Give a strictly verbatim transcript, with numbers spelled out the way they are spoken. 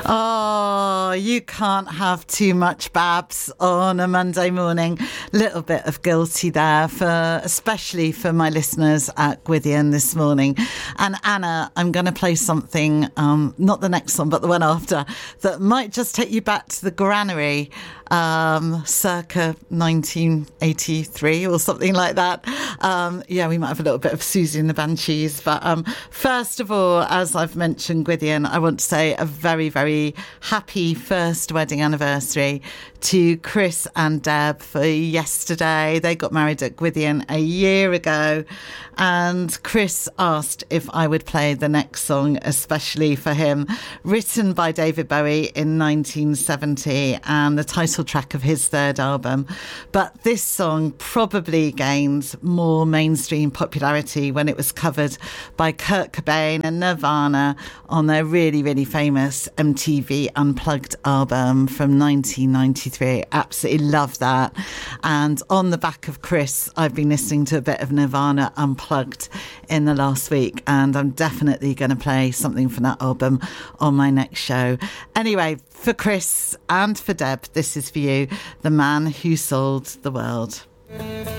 Oh, you can't have too much Babs on a Monday morning. Little bit of guilty there, for especially for my listeners at Gwydion this morning. And Anna, I'm going to play something, um, not the next one, but the one after, that might just take you back to the granary, um, circa nineteen eighty-three or something like that. Um, yeah, we might have a little bit of Susie and the Banshees. But um, first of all, as I've mentioned, Gwydion, I want to say a very, very happy first wedding anniversary to Chris and Deb for yesterday. They got married at Gwydion a year ago, and Chris asked if I would play the next song especially for him, written by David Bowie in nineteen seventy and the title track of his third album. But this song probably gained more mainstream popularity when it was covered by Kurt Cobain and Nirvana on their really, really famous M T V Unplugged album from nineteen ninety-three. Absolutely love that. And on the back of Chris, I've been listening to a bit of Nirvana Unplugged in the last week, and I'm definitely going to play something from that album on my next show. Anyway, for Chris and for Deb, this is for you, The Man Who Sold the World.